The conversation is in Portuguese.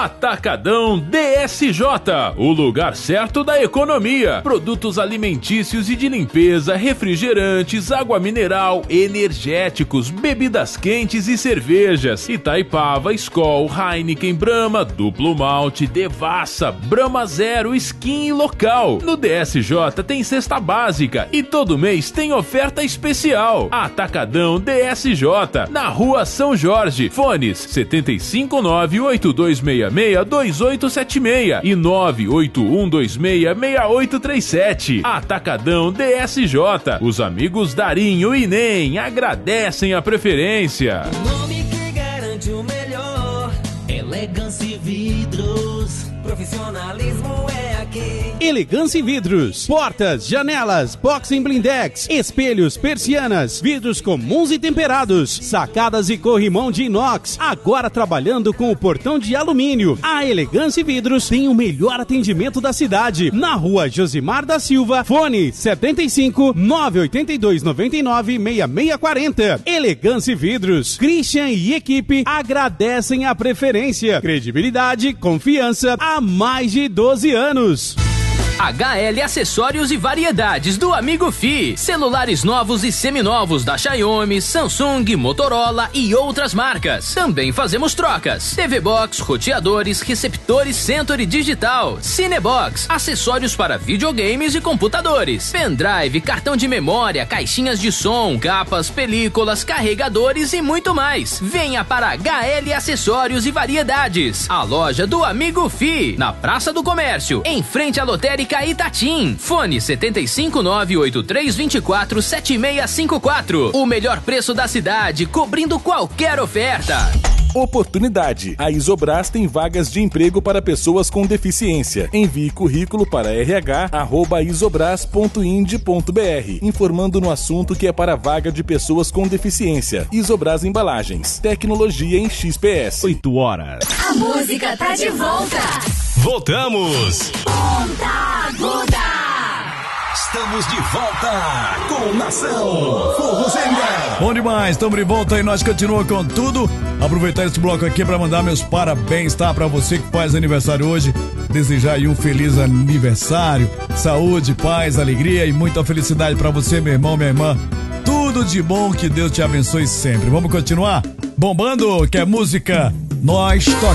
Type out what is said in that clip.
Atacadão DSJ, o lugar certo da economia. Produtos alimentícios e de limpeza, refrigerantes, água mineral, energéticos, bebidas quentes e cervejas. Itaipava, Skol, Heineken, Brahma, Duplo Malte, Devassa, Brahma Zero, Skin e Local. No DSJ tem cesta básica e todo mês tem oferta especial. Atacadão DSJ, na Rua São Jorge. Fones 759-8266-2876 e 981266837. Atacadão DSJ. Os amigos Darinho e Nem agradecem a preferência. O nome que garante o melhor, Elegância Vidros. Profissionalismo é aqui. Elegância Vidros, portas, janelas, boxing blindex, espelhos, persianas, vidros comuns e temperados, sacadas e corrimão de inox, agora trabalhando com o portão de alumínio. A Elegância Vidros tem o melhor atendimento da cidade, na Rua Josimar da Silva, fone 75 982 99 6640. Elegância Vidros, Christian e equipe agradecem a preferência, credibilidade, confiança há mais de 12 anos. HL Acessórios e Variedades do Amigo Fi. Celulares novos e seminovos da Xiaomi, Samsung, Motorola e outras marcas. Também fazemos trocas. TV Box, roteadores, receptores Century Digital, Cinebox, acessórios para videogames e computadores, pendrive, cartão de memória, caixinhas de som, capas, películas, carregadores e muito mais. Venha para HL Acessórios e Variedades, a loja do Amigo Fi, na Praça do Comércio, em frente à lotérica Itatim. Fone 759-8324-7654. O melhor preço da cidade, cobrindo qualquer oferta. Oportunidade. A Isobras tem vagas de emprego para pessoas com deficiência. Envie currículo para rh@isobras.ind.br, informando no assunto que é para vaga de pessoas com deficiência. Isobras Embalagens. Tecnologia em XPS. 8 horas. A música tá de volta. Voltamos. Ponta Aguda. Estamos de volta com Nação Forrozeira. Bom demais, estamos de volta e nós continuamos com tudo. Aproveitar esse bloco aqui para mandar meus parabéns, tá? Para você que faz aniversário hoje, desejar aí um feliz aniversário, saúde, paz, alegria e muita felicidade para você, meu irmão, minha irmã. Tudo de bom, que Deus te abençoe sempre. Vamos continuar bombando, que é música. Nós tocamos.